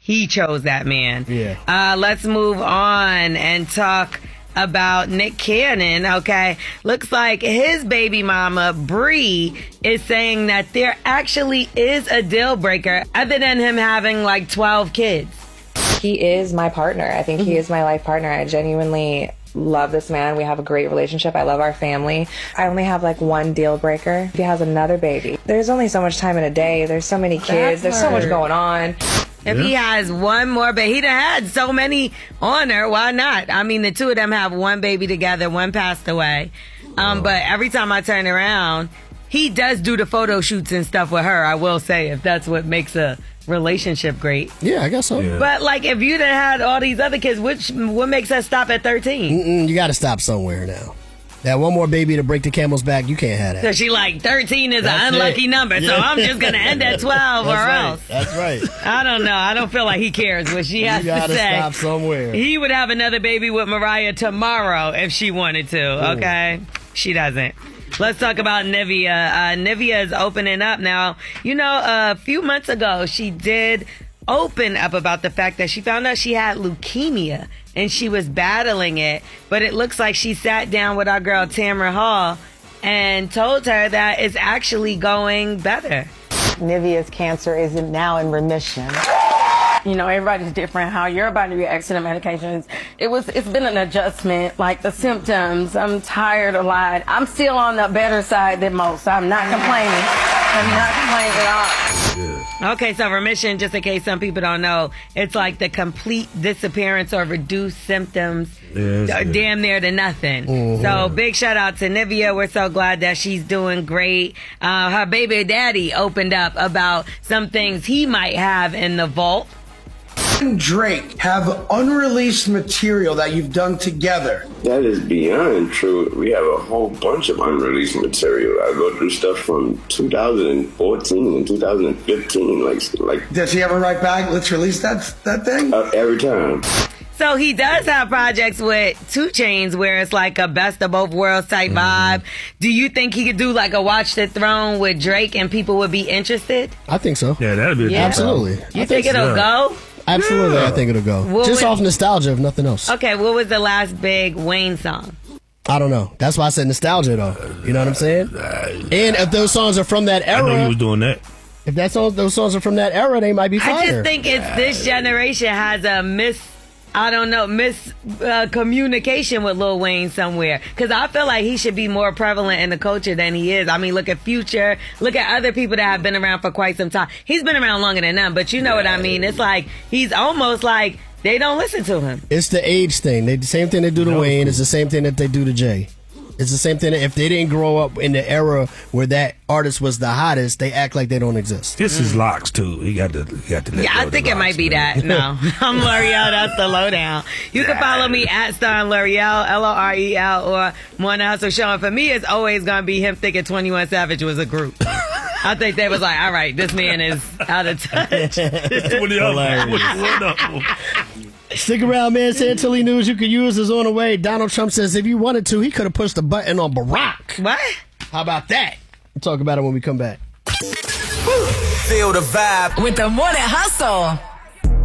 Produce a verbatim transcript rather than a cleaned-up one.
he chose that man. Yeah. Uh, let's move on and talk about Nick Cannon, okay? Looks like his baby mama, Bree, is saying that there actually is a deal breaker other than him having like twelve kids. He is my partner. I think he is my life partner. I genuinely love this man. We have a great relationship. I love our family. I only have like one deal breaker. He has another baby. There's only so much time in a day. There's so many kids. There's so much going on. If he has one more baby, he done had so many on her. Why not? I mean, the two of them have one baby together. One passed away. Um, oh. But every time I turn around, he does do the photo shoots and stuff with her. I will say, if that's what makes a relationship great. Yeah, I guess so. Yeah. But like, if you'd have had all these other kids, which what makes us stop at thirteen? Mm-mm, you got to stop somewhere now. That one more baby to break the camel's back, you can't have that. So she like, thirteen is That's an unlucky it. number, so Yeah. I'm just going to end at twelve or right. else. That's right. I don't know. I don't feel like he cares what she has You to gotta say. stop somewhere. He would have another baby with Mariah tomorrow if she wanted to, okay? Ooh. She doesn't. Let's talk about Nivea. Uh, Nivea is opening up now. You know, a few months ago, she did open up about the fact that she found out she had leukemia and she was battling it, but it looks like she sat down with our girl Tamara Hall and told her that it's actually going better. Nivea's cancer is now in remission. You know, everybody's different. How your body reacts to the medications. It was, it's been an adjustment. Like the symptoms, I'm tired a lot. I'm still on the better side than most. I'm not complaining. I'm not complaining at all. Yeah. Okay, so remission, just in case some people don't know, it's like the complete disappearance or reduced symptoms, yes, d- yeah. damn near to nothing. Mm-hmm. So big shout out to Nivea. We're so glad that she's doing great. Uh, her baby daddy opened up about some things he might have in the vault. And Drake have unreleased material that you've done together. That is beyond true. We have a whole bunch of unreleased material. I go through stuff from two thousand fourteen and two thousand fifteen. Like, like. Does he ever write back, let's release that that thing? Uh, every time. So he does have projects with two Chainz where it's like a best of both worlds type mm-hmm. vibe. Do you think he could do like a Watch the Throne with Drake and people would be interested? I think so. Yeah, that'd be a yeah. Absolutely. You I think, think it'll yeah. go? Absolutely, yeah. I think it'll go. What Just would, off nostalgia, if nothing else. Okay, what was the last big Wayne song? I don't know. That's why I said nostalgia, though. You know what I'm saying? Uh, and if those songs are from that era, I know he was doing that. If that song, those songs are from that era, they might be fire. I just think it's this generation has a miss. I don't know, miss uh, communication with Lil Wayne somewhere. Because I feel like he should be more prevalent in the culture than he is. I mean, look at Future. Look at other people that have been around for quite some time. He's been around longer than them, but you know what I mean. It's like, he's almost like they don't listen to him. It's the age thing. They, the same thing they do to no. Wayne. It's the same thing that they do to Jay. It's the same thing. If they didn't grow up in the era where that artist was the hottest, they act like they don't exist. This mm. is Locks too. He got to, he got to. Let yeah, I think it locks, might be man. that. No, I'm L'Oreal. That's the lowdown. You can follow me at Star L'Oreal, L O R E L, or One Hustle Show. And for me, it's always gonna be him thinking twenty-one Savage was a group. I think they was like, all right, this man is out of touch. Stick around, man. Santilli News you could use is on the way. Donald Trump says if he wanted to, he could have pushed the button on Barack. What? How about that? We'll talk about it when we come back. Feel the vibe with the Morning Hustle.